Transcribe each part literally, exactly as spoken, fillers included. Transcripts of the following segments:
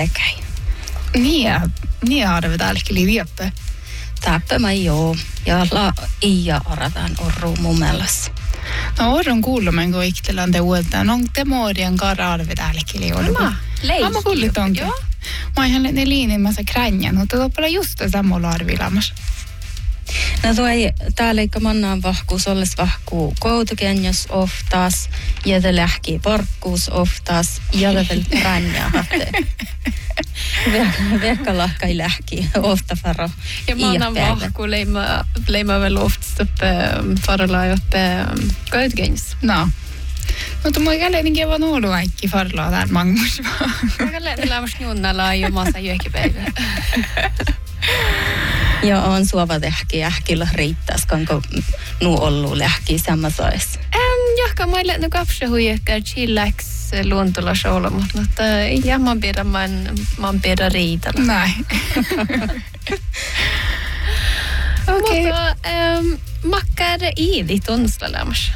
Käy. Niin, niin arvetaan liiviöppö. Täppä mä joo. Ja la iya arataan orru mun mielestä. No orron kuulumen kun iktelän te uudestaan. On te muodien kanssa arvetaan liiviöppö. Mä leikki. Mä kuulit onkin. Joo. Mä ihan ne liinimmässä kränjän, mutta tuolla just samalla arvilaamassa. No tuo ei, täällä eikä mannaan vahkuus olles vahkuu koutukenjos oftas, ja te lähkii porkkuus oftas, ja te veel ränjää hatte. Verkka lahkai lähkii oftafaro. Ja mannan vahkuu leima, leima veel oftast uppe farla uppe koutukenjos. No. Mutta mä kälenkin vaan ollut kaikki farlaa täällä mangus. Mä kälen lämmäs junnalla jo maassa jökipäivä. Ja on suova tehki ähkillä riittäis, kanko nu ollu lähki sammasais. Ähm, jahka maille no kapse huijekka chillax luontola showla, mutta ja man pidä man man pidä riitalla. Näin. Okei. Mutta ähm, makkar iidit onsla lämmäs.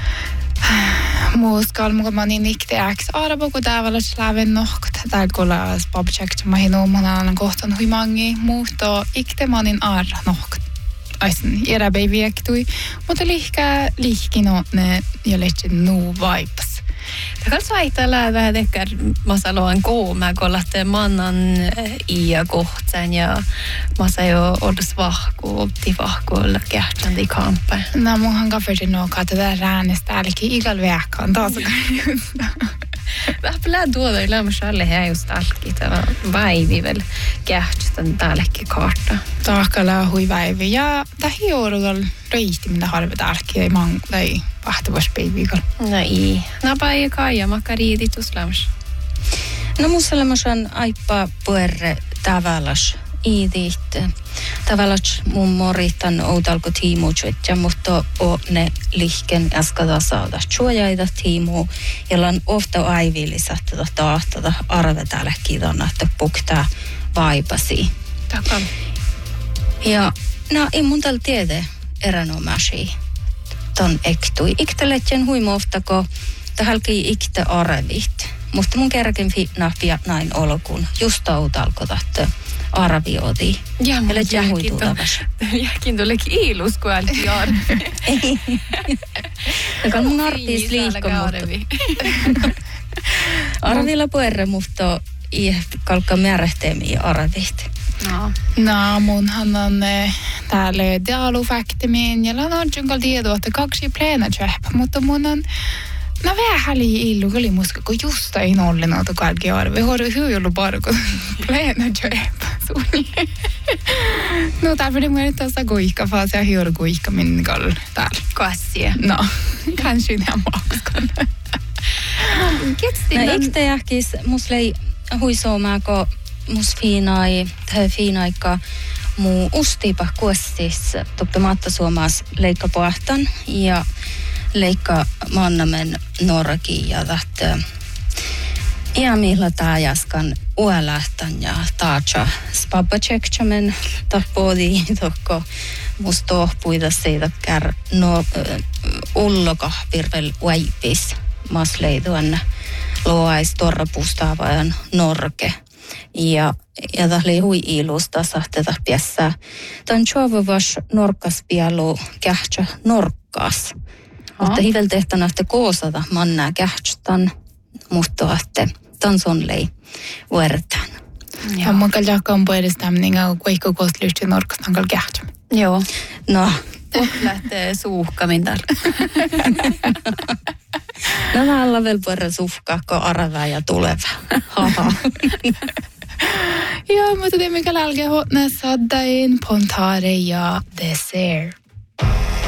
Muuskal mukaan mä niin ikteäks arvo, kun täällä läven nohkot. Täällä kuulla spabcheck, mä hinu monen kohtaan huimangi. Muuto ikte mä niin arra nohkot. Aisin eräpäin viektui. Mutta lihkä lihkino ne ja lehtsin nuu vaipas. Tämä saittaa vähän ehkä masaloan koomää, kun lähtee mannan iä kohtaan ja massa jo odus vahku, opti vahku olla kähtän di kampe. No munhan kaffersin nuokaa tätä räänestä, älikin ikäl vähkaan taas. Vähän pelää tuoda ylämässä alle hän just alki, tämä vaivi vielä kähtän täällekin kaarta. Taakalla hui vaivi ja tähän joudutaan reisti minä harvet alki, ei mang, tai vahtavaspäiviikalla. No ei. Napa ei kaija, makka riitit uslämässä. No musta on aipa puerre tavallas iidit. Tavallas mun moritan outalko tiimuutsuitja, mutta on ne lihken äskata saada suojaita tiimuu, jolla on ofta aivillisat tahtada arvetäällä kiitona, että puktaa vaipasi. Takan. Ja no ei mun tällä tiede eräänomaisia ton ektui. Ikteletjen huimoftako tähälki ikte arvit. Mutta mun kerkin nappia näin olkuun. Just outalko tahto arvioiti. Ja mun jäkin tuleekin iilus, kun älki arvi. Ei. Joka mun arviis liikko, mutta arvilla puerre, mutta ei kalkka määrähteemiä arvit. No. No, munhan on täällä dialogfaktimin ja on junkal tietoa, että kaksi plena träppa, mutta mun on no vähän liian illu, oli muska, kun just ei nolle noita kaikki arvi. Har du hur ollut bara kun plena träppa? No, därför det mer tassa goika, fast jag hör goika min gal där. Kassia. No, kanske inte jag makskon. No, ikte jähkis muslei huisoomaa, kun mus fiinai, tähän fiinaikka muu ustipa kuossis toppematta suomaas leikka pohtan ja leikka mannamen norki ja tähtö. Ja millä taajaskan uelähtän ja taatsa spabbacheckchamen tappodi tokko mus tohpuita siitä kär no ulloka virvel uaipis maslei tuonne loais torrapustaavajan norke. Ja, ja tämä oli hui ilusta sahteta piässä. Tämän tjovavas norkas pialu kähtsä norkkas. Mutta hivel tehtänä, että koosata mannaa kähtsän, mutta että tämän sonlei vuoretaan. Ja mun kalli jakkaan puolestaminen, kun kuikko kooslysti norkas tankal kähtsä. Joo. No. Lähtee suuhkamin täällä. No täällä vielä puolella suhkaa, kun arvaa ja tuleva. Haha. Joo, mutta teemme kalli alkeen hotna saddain, pontare ja dessert.